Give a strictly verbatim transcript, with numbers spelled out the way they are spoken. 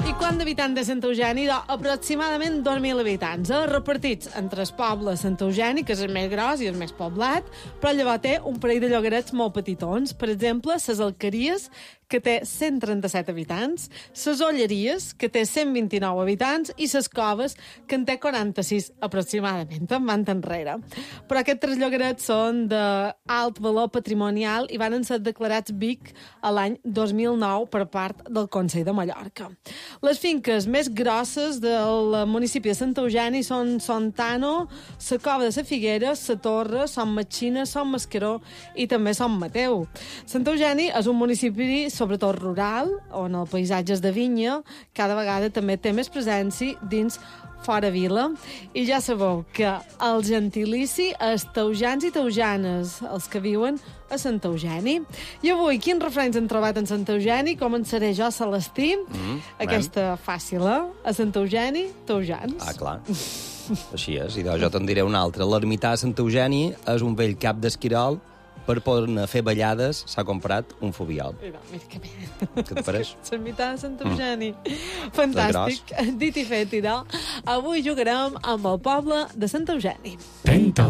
I quant d'habitants de Sant Eugeni? Doncs aproximadament dos mil habitants, eh? repartits entre el poble de Sant Eugeni, que és el més gros i el més poblat, però llavors té un parell de llogarets molt petitons. Per exemple, les Alqueries, que té cent trenta-set habitants, les Olleries, que té cent vint-i-nou habitants, i les Coves, que en té quaranta-sis aproximadament, en van enrere. Però aquests tres llogarets són d'alt valor patrimonial i van ser declarats B I C a l'any dos mil nou per part del Consell de Mallorca. Les finques més grosses del municipi de Sant Eugeni són Sontano, la Cova de la Figuera, la Torre, Son Matxina, Son Mascaró i també Son Mateu. Sant Eugeni és un municipi sobretot rural, on el paisatge és de vinya, cada vegada també té més presència dins fora vila. I ja sabeu que el gentilici és teujans i teujanes, els que viuen a Sant Eugeni. I avui, quins refrenys han trobat en Sant Eugeni? Començaré jo, Celestí. Mm, Aquesta fàcil, eh? A Sant Eugeni, teujans. Ah, clar. Així és. I jo te'n diré una altra. L'ermità de Sant Eugeni és un vell cap d'esquirol. Per poder fer ballades s'ha comprat un fobial. Mira, mira que bé. Què et pareix? L'ermità de Sant Eugeni. Mm. Fantàstic. Dit i fet, idò. Avui jugarem amb el poble de Sant Eugeni. Tento.